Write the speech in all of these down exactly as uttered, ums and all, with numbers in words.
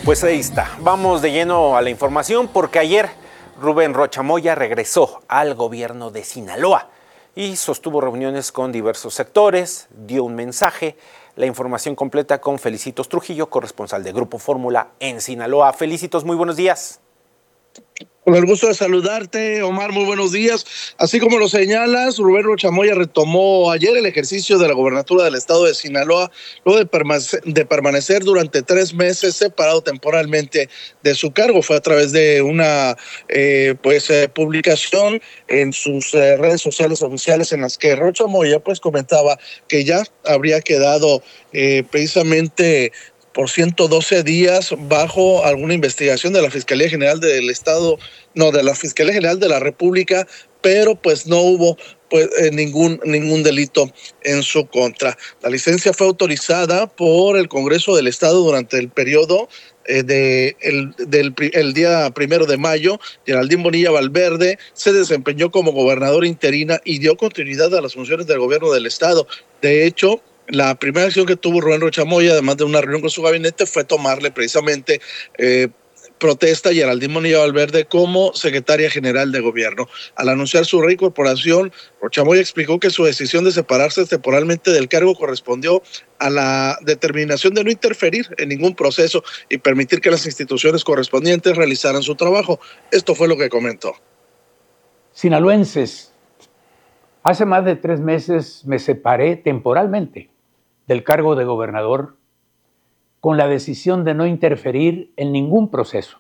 Pues ahí está. Vamos de lleno a la información porque ayer Rubén Rocha Moya regresó al gobierno de Sinaloa y sostuvo reuniones con diversos sectores, dio un mensaje. La información completa con Felicitos Trujillo, corresponsal de Grupo Fórmula en Sinaloa. Felicitos, muy buenos días. Con el gusto de saludarte, Omar, muy buenos días. Así como lo señalas, Rubén Rocha Moya retomó ayer el ejercicio de la gobernatura del estado de Sinaloa, luego de, permanecer, de permanecer durante tres meses separado temporalmente de su cargo. Fue a través de una eh, pues, eh, publicación en sus eh, redes sociales oficiales en las que Rocha Moya pues, comentaba que ya habría quedado eh, precisamente por ciento doce días bajo alguna investigación de la Fiscalía General del Estado, no, de la Fiscalía General de la República, pero pues no hubo pues eh, ningún, ningún delito en su contra. La licencia fue autorizada por el Congreso del Estado durante el periodo eh, de el, del el día primero de mayo. Geraldine Bonilla Valverde se desempeñó como gobernadora interina y dio continuidad a las funciones del gobierno del Estado. De hecho, la primera acción que tuvo Rubén Rocha Moya, además de una reunión con su gabinete, fue tomarle precisamente eh, protesta a Geraldine Bonilla Valverde como secretaria general de gobierno. Al anunciar su reincorporación, Rocha Moya explicó que su decisión de separarse temporalmente del cargo correspondió a la determinación de no interferir en ningún proceso y permitir que las instituciones correspondientes realizaran su trabajo. Esto fue lo que comentó. Sinaloenses, hace más de tres meses me separé temporalmente del cargo de gobernador con la decisión de no interferir en ningún proceso.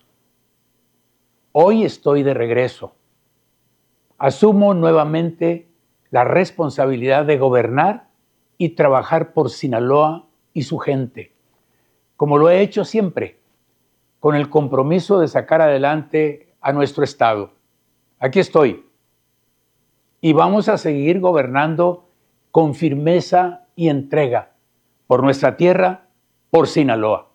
Hoy estoy de regreso. Asumo nuevamente la responsabilidad de gobernar y trabajar por Sinaloa y su gente, como lo he hecho siempre, con el compromiso de sacar adelante a nuestro estado. Aquí estoy. Y vamos a seguir gobernando con firmeza y entrega por nuestra tierra, por Sinaloa.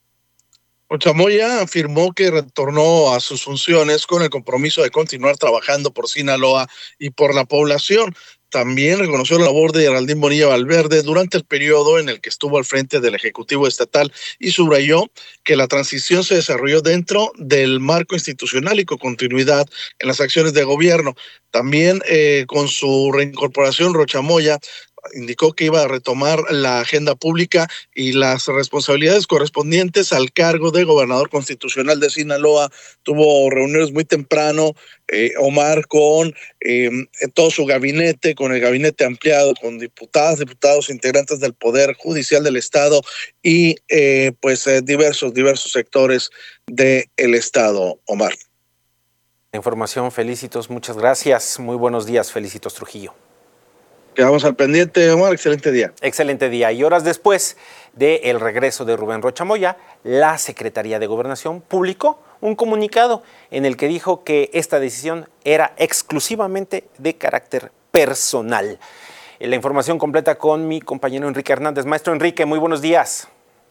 Rocha Moya afirmó que retornó a sus funciones con el compromiso de continuar trabajando por Sinaloa y por la población. También reconoció la labor de Geraldine Bonilla Valverde durante el periodo en el que estuvo al frente del Ejecutivo Estatal y subrayó que la transición se desarrolló dentro del marco institucional y con continuidad en las acciones de gobierno. También eh, con su reincorporación, Rocha Moya indicó que iba a retomar la agenda pública y las responsabilidades correspondientes al cargo de gobernador constitucional de Sinaloa. Tuvo reuniones muy temprano, eh, Omar, con eh, todo su gabinete, con el gabinete ampliado, con diputadas, diputados, integrantes del Poder Judicial del Estado y eh, pues eh, diversos, diversos sectores del Estado, Omar. Información, Felicitos, muchas gracias. Muy buenos días, Felicitos Trujillo. Quedamos al pendiente, Omar. Excelente día. Excelente día. Y horas después del regreso de Rubén Rocha Moya, la Secretaría de Gobernación publicó un comunicado en el que dijo que esta decisión era exclusivamente de carácter personal. La información completa con mi compañero Enrique Hernández. Maestro Enrique, muy buenos días.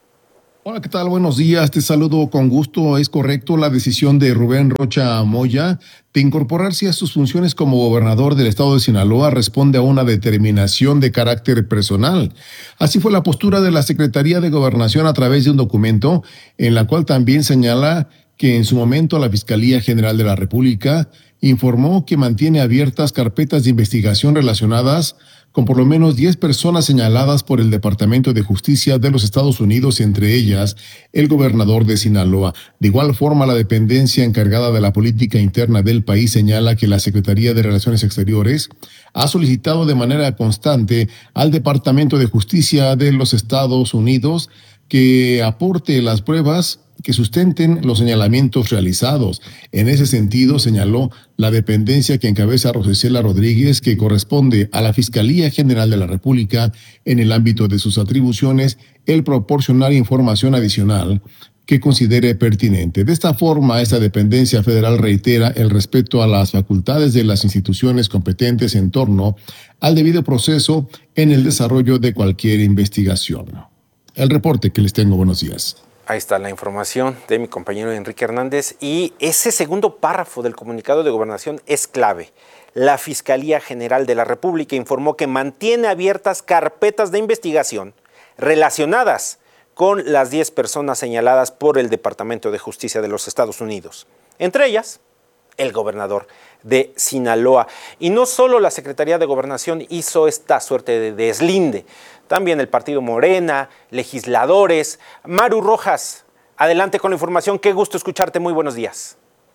Hola, ¿qué tal? Buenos días, te saludo con gusto. Es correcto la decisión de Rubén Rocha Moya de incorporarse a sus funciones como gobernador del estado de Sinaloa responde a una determinación de carácter personal. Así fue la postura de la Secretaría de Gobernación a través de un documento en la cual también señala que en su momento la Fiscalía General de la República informó que mantiene abiertas carpetas de investigación relacionadas con por lo menos diez personas señaladas por el Departamento de Justicia de los Estados Unidos, entre ellas el gobernador de Sinaloa. De igual forma, la dependencia encargada de la política interna del país señala que la Secretaría de Relaciones Exteriores ha solicitado de manera constante al Departamento de Justicia de los Estados Unidos que aporte las pruebas que sustenten los señalamientos realizados. En ese sentido, señaló la dependencia que encabeza Rosicela Rodríguez, que corresponde a la Fiscalía General de la República, en el ámbito de sus atribuciones, el proporcionar información adicional que considere pertinente. De esta forma, esta dependencia federal reitera el respeto a las facultades de las instituciones competentes en torno al debido proceso en el desarrollo de cualquier investigación. El reporte que les tengo. Buenos días. Ahí está la información de mi compañero Enrique Hernández y ese segundo párrafo del comunicado de gobernación es clave. La Fiscalía General de la República informó que mantiene abiertas carpetas de investigación relacionadas con las diez personas señaladas por el Departamento de Justicia de los Estados Unidos. Entre ellas, el gobernador de Sinaloa. Y no solo la Secretaría de Gobernación hizo esta suerte de deslinde, también el Partido Morena, legisladores. Maru Rojas, adelante con la información. Qué gusto escucharte. Muy buenos días.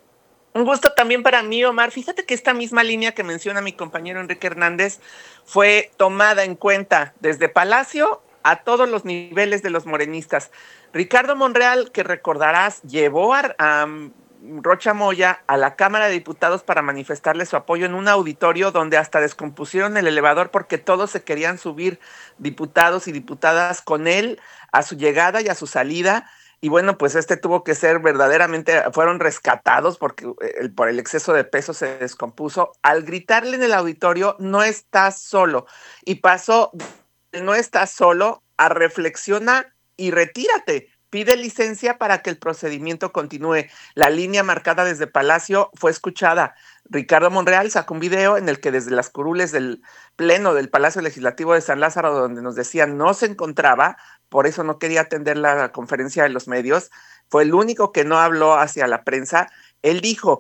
Un gusto también para mí, Omar. Fíjate que esta misma línea que menciona mi compañero Enrique Hernández fue tomada en cuenta desde Palacio a todos los niveles de los morenistas. Ricardo Monreal, que recordarás, llevó a, a Rocha Moya a la Cámara de Diputados para manifestarle su apoyo en un auditorio donde hasta descompusieron el elevador porque todos se querían subir, diputados y diputadas, con él a su llegada y a su salida. Y bueno, pues este tuvo que ser verdaderamente, fueron rescatados porque el, por el exceso de peso se descompuso. Al gritarle en el auditorio, no estás solo. Y pasó, no estás solo, a reflexiona y retírate. Pide licencia para que el procedimiento continúe. La línea marcada desde Palacio fue escuchada. Ricardo Monreal sacó un video en el que desde las curules del pleno del Palacio Legislativo de San Lázaro, donde nos decían no se encontraba, por eso no quería atender la conferencia de los medios, fue el único que no habló hacia la prensa. Él dijo,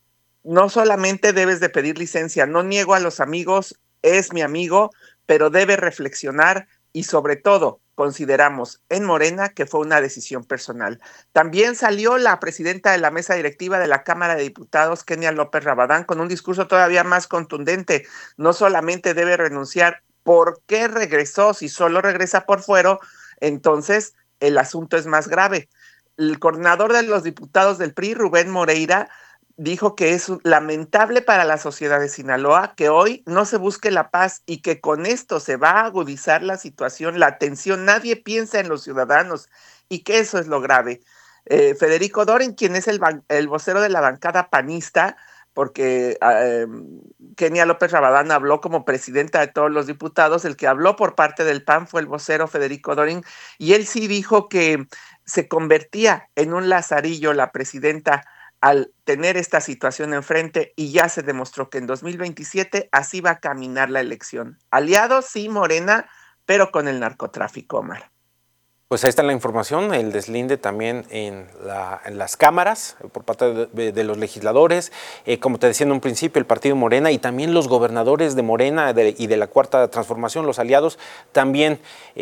no solamente debes de pedir licencia, no niego a los amigos, es mi amigo, pero debe reflexionar y sobre todo consideramos en Morena que fue una decisión personal. También salió la presidenta de la mesa directiva de la Cámara de Diputados, Kenia López Rabadán, con un discurso todavía más contundente. No solamente debe renunciar, ¿por qué regresó? Si solo regresa por fuero, entonces el asunto es más grave. El coordinador de los diputados del P R I, Rubén Moreira, dijo que es lamentable para la sociedad de Sinaloa que hoy no se busque la paz y que con esto se va a agudizar la situación, la tensión, nadie piensa en los ciudadanos y que eso es lo grave. Eh, Federico Doren, quien es el, el vocero de la bancada panista, porque eh, Kenia López Rabadán habló como presidenta de todos los diputados, el que habló por parte del P A N fue el vocero Federico Doren, y él sí dijo que se convertía en un lazarillo la presidenta al tener esta situación enfrente, y ya se demostró que en dos mil veintisiete así va a caminar la elección. Aliados, sí, Morena, pero con el narcotráfico, Omar. Pues ahí está la información, el deslinde también en, la, en las cámaras por parte de, de, de los legisladores, eh, como te decía en un principio, el partido Morena y también los gobernadores de Morena de, y de la Cuarta Transformación, los aliados, también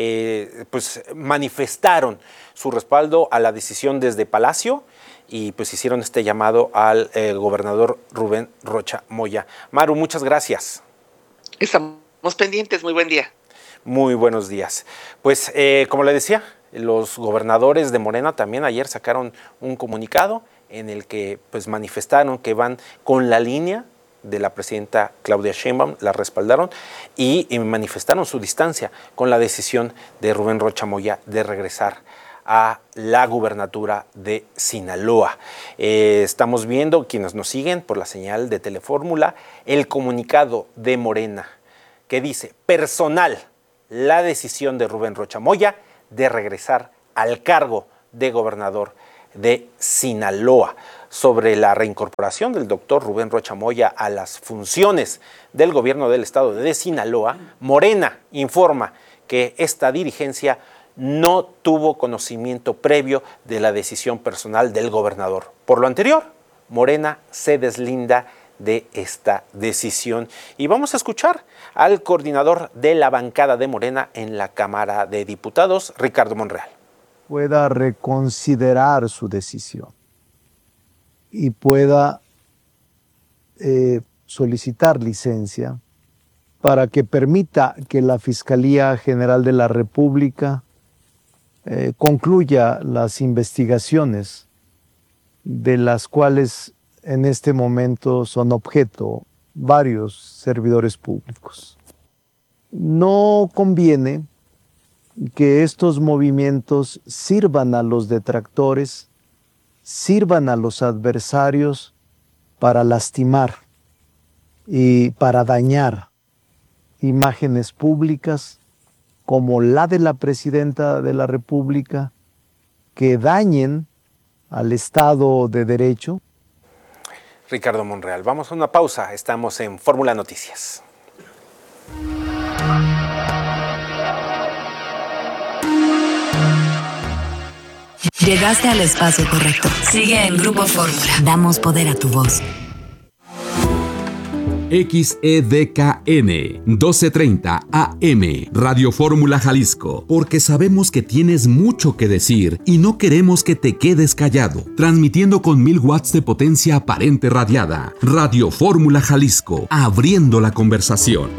eh, pues manifestaron su respaldo a la decisión desde Palacio y pues hicieron este llamado al eh, gobernador Rubén Rocha Moya. Maru, muchas gracias. Estamos pendientes, muy buen día. Muy buenos días. Pues eh, como le decía, los gobernadores de Morena también ayer sacaron un comunicado en el que pues manifestaron que van con la línea de la presidenta Claudia Sheinbaum, la respaldaron y, y manifestaron su distancia con la decisión de Rubén Rocha Moya de regresar a la gubernatura de Sinaloa. Eh, estamos viendo, quienes nos siguen por la señal de Telefórmula, el comunicado de Morena que dice, personal, la decisión de Rubén Rocha Moya de regresar al cargo de gobernador de Sinaloa. Sobre la reincorporación del doctor Rubén Rocha Moya a las funciones del gobierno del estado de Sinaloa, Morena informa que esta dirigencia no tuvo conocimiento previo de la decisión personal del gobernador. Por lo anterior, Morena se deslinda de esta decisión. Y vamos a escuchar al coordinador de la bancada de Morena en la Cámara de Diputados, Ricardo Monreal. Pueda reconsiderar su decisión y pueda eh, solicitar licencia para que permita que la Fiscalía General de la República Eh, concluya las investigaciones de las cuales en este momento son objeto varios servidores públicos. No conviene que estos movimientos sirvan a los detractores, sirvan a los adversarios para lastimar y para dañar imágenes públicas como la de la presidenta de la República, que dañen al Estado de Derecho. Ricardo Monreal, vamos a una pausa, estamos en Fórmula Noticias. Llegaste al espacio correcto. Sigue en Grupo Fórmula. Damos poder a tu voz. X E D K N doce treinta A M Radio Fórmula Jalisco, porque sabemos que tienes mucho que decir y no queremos que te quedes callado. Transmitiendo con mil watts de potencia aparente radiada. Radio Fórmula Jalisco, abriendo la conversación.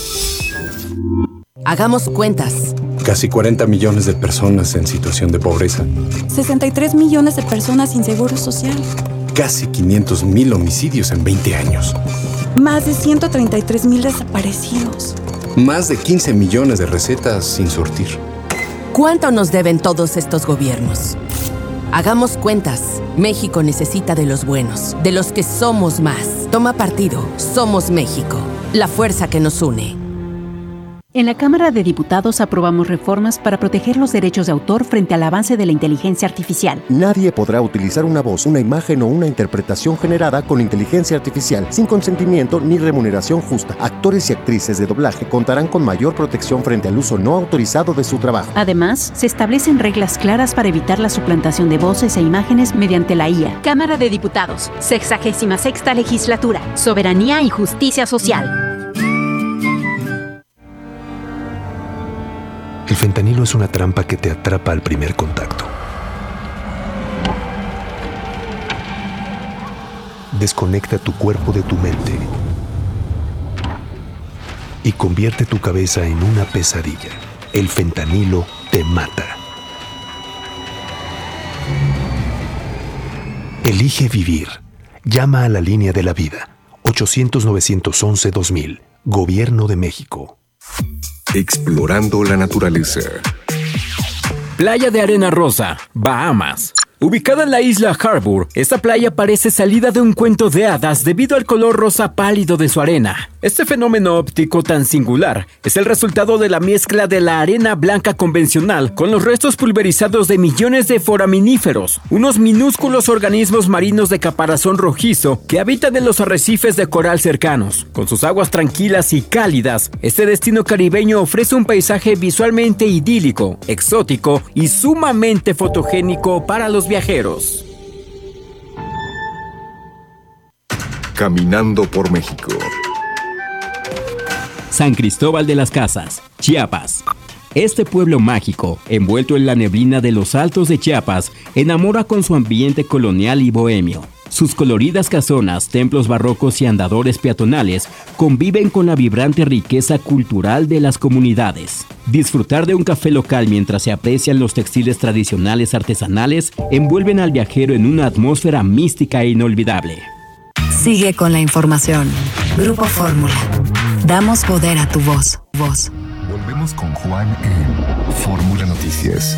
Hagamos cuentas. Casi cuarenta millones de personas en situación de pobreza. sesenta y tres millones de personas sin seguro social. Casi quinientos mil homicidios en veinte años. Más de ciento treinta y tres mil desaparecidos. Más de quince millones de recetas sin surtir. ¿Cuánto nos deben todos estos gobiernos? Hagamos cuentas. México necesita de los buenos, de los que somos más. Toma partido. Somos México, la fuerza que nos une. En la Cámara de Diputados aprobamos reformas para proteger los derechos de autor frente al avance de la inteligencia artificial. Nadie podrá utilizar una voz, una imagen o una interpretación generada con inteligencia artificial sin consentimiento ni remuneración justa. Actores y actrices de doblaje contarán con mayor protección frente al uso no autorizado de su trabajo. Además, se establecen reglas claras para evitar la suplantación de voces e imágenes mediante la I A. Cámara de Diputados, sexagésima sexta legislatura, soberanía y justicia social. El fentanilo es una trampa que te atrapa al primer contacto. Desconecta tu cuerpo de tu mente y convierte tu cabeza en una pesadilla. El fentanilo te mata. Elige vivir. Llama a la línea de la vida. ochocientos, novecientos once, dos mil. Gobierno de México. Explorando la naturaleza. Playa de Arena Rosa, Bahamas. Ubicada en la isla Harbour, esta playa parece salida de un cuento de hadas debido al color rosa pálido de su arena. Este fenómeno óptico tan singular es el resultado de la mezcla de la arena blanca convencional con los restos pulverizados de millones de foraminíferos, unos minúsculos organismos marinos de caparazón rojizo que habitan en los arrecifes de coral cercanos. Con sus aguas tranquilas y cálidas, este destino caribeño ofrece un paisaje visualmente idílico, exótico y sumamente fotogénico para los viajeros. Caminando por México. San Cristóbal de las Casas, Chiapas. Este pueblo mágico, envuelto en la neblina de los altos de Chiapas, enamora con su ambiente colonial y bohemio. Sus coloridas casonas, templos barrocos y andadores peatonales conviven con la vibrante riqueza cultural de las comunidades. Disfrutar de un café local mientras se aprecian los textiles tradicionales artesanales envuelven al viajero en una atmósfera mística e inolvidable. Sigue con la información. Grupo Fórmula. Damos poder a tu voz. Voz. Volvemos con Juan en Fórmula Noticias.